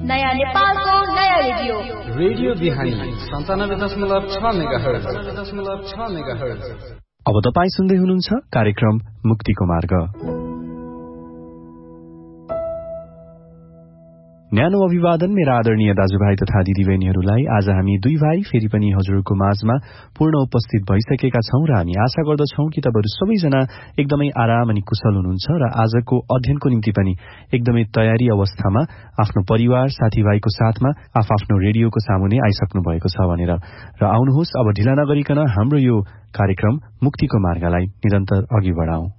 नयाँ नेपालको नयाँ रेडियो रेडियो बिहानी 97.6 मेगाहर्ज। अब तपाईँ सुन्दै हुनुहुन्छ कार्यक्रम मुक्तिको मार्ग। न्यानो अभिवादन मेरा आदरणीय दाजुभाइ तथा दिदीबहिनीहरूलाई। आज हामी दुई भाइ फेरि पनि हजुरको माझमा पूर्ण उपस्थित भइसकेका छौं र हामी आशा गर्दछौं कि तपाईहरु सबैजना एकदमै आराम अनि कुशल हुनुहुन्छ र आजको अध्ययनको निम्ति पनि एकदमै तयारी अवस्थामा आफ्नो परिवार साथीभाइको साथमा आफ्नो रेडियोको सामुने आइसक्नु भएको छ भनेर। र आउनुहोस् अब ढिला नगरिकन हाम्रो यो कार्यक्रम मुक्तिको मार्गलाई निरन्तर अघि बढाउँ।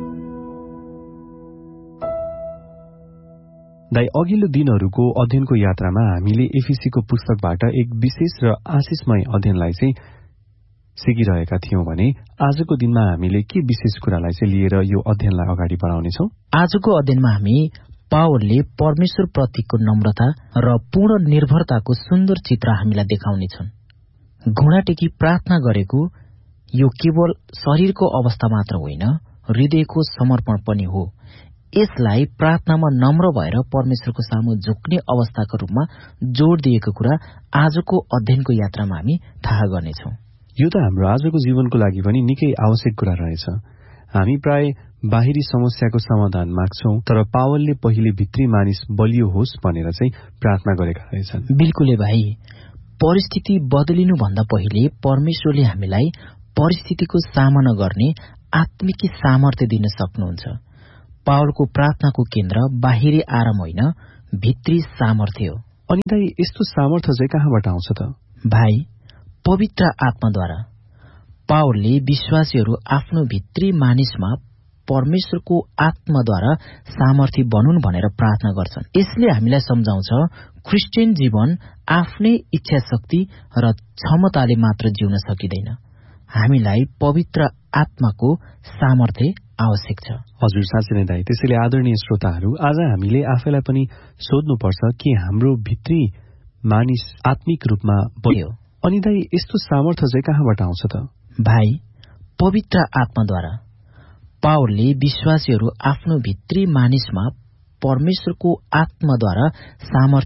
दाइ, अघिल्लो दिनहरूको अध्ययनको यात्रामा हामीले एफिसीको पुस्तकबाट एक विशेष र आशिषमय अध्ययनलाई चाहिँ सिकिरहेका थियौं भने आजको दिनमा हामीले के विशेष कुरालाई चाहिँ लिएर यो अध्ययनलाई अगाडि बढाउनेछौं? आजको अध्ययनमा हामी पावलले परमेश्वर प्रतिको नम्रता र पूर्ण निर्भरताको सुन्दर चित्र हामीलाई देखाउनेछन्। घुँडा टेकी प्रार्थना गरेको यो केवल शरीरको अवस्था मात्र होइन, हृदयको समर्पण पनि हो। यसलाई प्रार्थनामा नम्र भएर परमेश्वरको सामु झुक्ने अवस्थाको रूपमा जोड़ दिएको कुरा आजको अध्ययनको यात्रामा हामी थाहा गर्नेछौं। यो त हाम्रो आजको जीवनको लागि पनि निकै आवश्यक कुरा रहेछ। हामी प्राय बाहिरी समस्याको समाधान माग्छौं, तर पावलले पहिले भित्री मानिस बलियो होस् भनेर चाहिँ प्रार्थना गरेका रहेछन्। बिल्कुलै भाइ, परिस्थिति बदलिनु भन्दा पहिले परमेश्वरले हामीलाई परिस्थितिको सामना गर्ने आत्मिक सामर्थ्य दिन सक्नुहुन्छ। पावलको प्रार्थनाको केन्द्र बाहिरी आराम होइन, भित्री सामर्थ्य हो। अनि दाइ, यस्तो सामर्थ्य चाहिँ कहाँबाट आउँछ त? भाइ, पवित्र आत्माद्वारा। पावलले विश्वासीहरू आफ्नो भित्री मानिसमा परमेश्वरको आत्माद्वारा सामर्थ्य बनुन् भनेर प्रार्थना गर्छन्। यसले हामीलाई सम्झाउँछ क्रिस्चियन जीवन आफ्नै इच्छा शक्ति र क्षमताले मात्र जिउन सकिँदैन। हामीलाई पवित्र आत्माको सामर्थ्य आवश्यक छ। हजुर, साँच्चै नै दाइ। त्यसैले आदरणीय श्रोताहरू, आज हामीले आफैलाई पनि सोध्नुपर्छ कि हाम्रो भित्री मानिस आत्मिक रूपमा बलियो। अनि दाइ, यस्तो सामर्थ्य चाहिँ कहाँबाट आउँछ त? भाइ, पवित्र आत्माद्वारा। पावलले विश्वासीहरू आफ्नो भित्री मानिसमा परमेश्वरको आत्माद्वारा सामर्थ्य